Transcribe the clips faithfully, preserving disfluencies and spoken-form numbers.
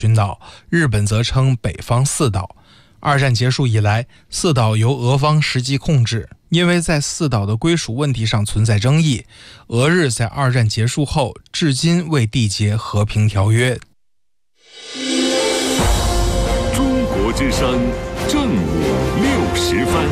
群岛，日本则称北方四岛。二战结束以来，四岛由俄方实际控制，因为在四岛的归属问题上存在争议，俄日在二战结束后至今未缔结和平条约。 中国之声正午六时分，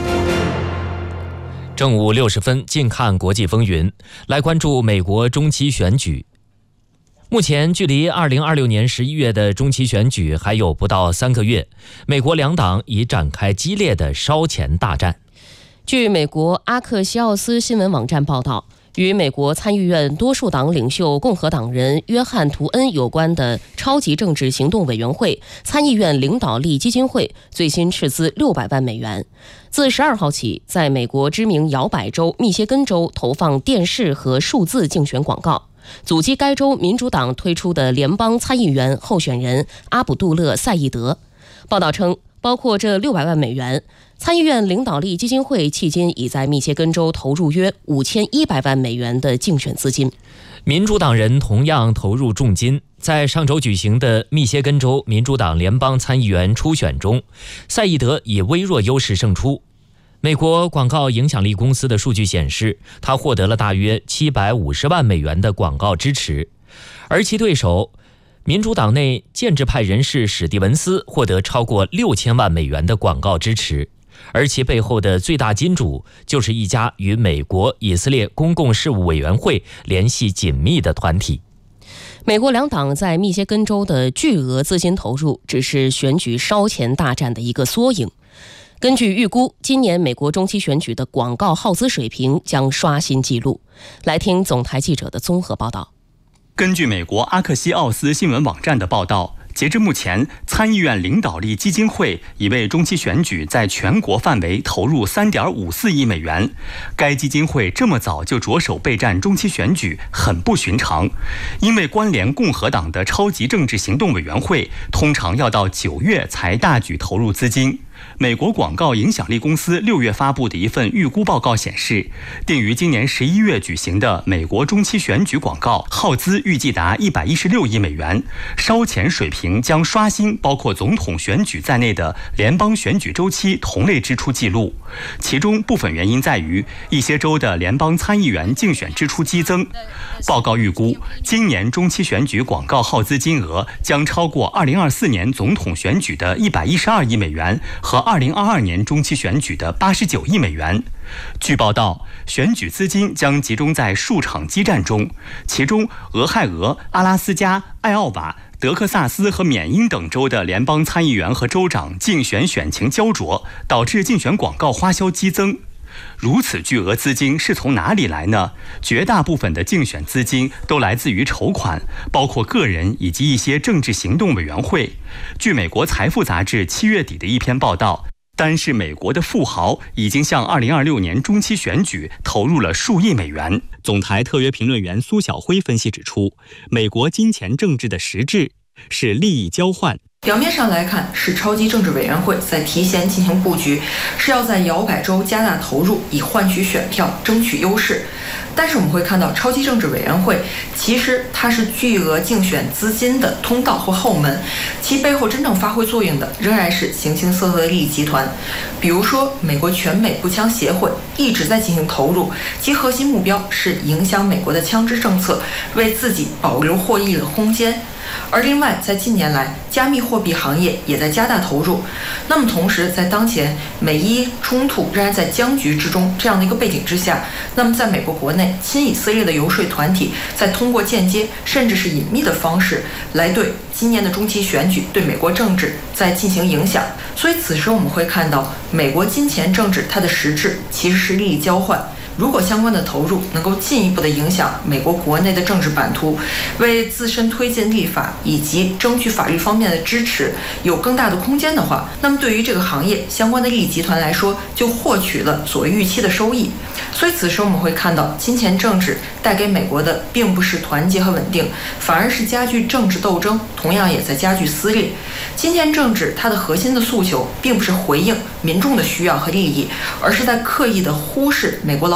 正午六十分，近看国际风云，来关注美国中期选举。目前距离二零二六年十一月的中期选举还有不到三个月，美国两党已展开激烈的烧钱大战。 据美国阿克西奥斯新闻网站报道，与美国参议院多数党领袖共和党人约翰·图恩有关的超级政治行动委员会参议院领导力基金会最新斥资六百万美元，自十二号起在美国知名摇摆州密歇根州投放电视和数字竞选广告，阻击该州民主党推出的联邦参议员候选人阿卜杜勒·赛义德。报道称，包括这六百万美元，参议院领导力基金会迄今已在密歇根州投入约五千一百万美元的竞选资金。 民主党人同样投入重金。在上周举行的密歇根州民主党联邦参议员初选中，赛义德以微弱优势胜出。美国广告影响力公司的数据显示，他获得了大约七百五十万美元的广告支持，而其对手民主党内建制派人士史蒂文斯获得超过六千万美元的广告支持，而其背后的最大金主就是一家与美国以色列公共事务委员会联系紧密的团体。 美国两党在密歇根州的巨额资金投入只是选举烧钱大战的一个缩影。根据预估，今年美国中期选举的广告耗资水平将刷新纪录。来听总台记者的综合报道。 根据美国阿克西奥斯新闻网站的报道，截至目前，参议院领导力基金会已为中期选举在全国范围投入 三点五四亿美元。该基金会这么早就着手备战中期选举很不寻常，因为关联共和党的超级政治行动委员会通常要到九月才大举投入资金。美国广告影响力公司六月发布的一份预估报告显示，定于今年十一月举行的美国中期选举广告耗资预计达一百一十六亿美元，烧钱水平将刷新包括总统选举在内的联邦选举周期同类支出记录。其中部分原因在于一些州的联邦参议员竞选支出激增。报告预估，今年中期选举广告耗资金额将超过二零二四年总统选举的一百一十二亿美元和二零二二年中期选举的八十九亿美元。据报道，选举资金将集中在数场激战中，其中俄亥俄、阿拉斯加、艾奥瓦、德克萨斯和缅因等州的联邦参议员和州长竞选选情焦灼，导致竞选广告花销激增。如此巨额资金是从哪里来呢？绝大部分的竞选资金都来自于筹款，包括个人以及一些政治行动委员会。据美国财富杂志七月底的一篇报道，单是美国的富豪已经向二零二六年中期选举投入了数亿美元。总台特约评论员苏晓辉分析指出，美国金钱政治的实质是利益交换。 表面上来看，是超级政治委员会在提前进行布局，是要在摇摆州加大投入，以换取选票，争取优势。但是我们会看到，超级政治委员会其实它是巨额竞选资金的通道或后门，其背后真正发挥作用的仍然是形形色色的利益集团。比如说，美国全美步枪协会一直在进行投入，其核心目标是影响美国的枪支政策，为自己保留获益的空间。而另外，在近年来，加密货币行业也在加大投入。那么同时，在当前美伊冲突仍然在僵局之中这样的一个背景之下，那么在美国国内，亲以色列的游说团体在通过间接甚至是隐秘的方式来对今年的中期选举、对美国政治在进行影响。所以此时我们会看到，美国金钱政治它的实质其实是利益交换。如果相关的投入能够进一步的影响美国国内的政治版图，为自身推进立法以及争取法律方面的支持有更大的空间的话，那么对于这个行业相关的利益集团来说，就获取了所谓预期的收益。所以此时我们会看到，金钱政治带给美国的并不是团结和稳定，反而是加剧政治斗争，同样也在加剧撕裂。金钱政治它的核心的诉求并不是回应民众的需要和利益，而是在刻意的忽视美国老百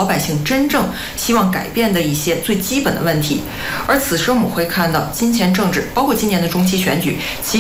百姓真正希望改变的一些最基本的问题。而此时我们会看到，金钱政治，包括今年的中期选举，其